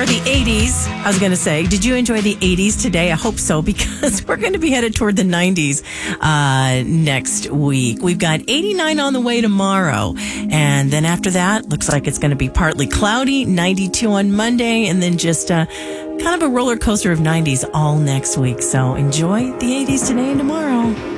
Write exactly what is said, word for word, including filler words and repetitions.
or the eighties, I was going to say, did you enjoy the eighties today? I hope so, because we're going to be headed toward the nineties uh, next week. We've got eighty-nine on the way tomorrow. And then after that, looks like it's going to be partly cloudy, ninety-two on Monday, and then just uh, kind of a roller coaster of nineties all next week. So enjoy the eighties today and tomorrow.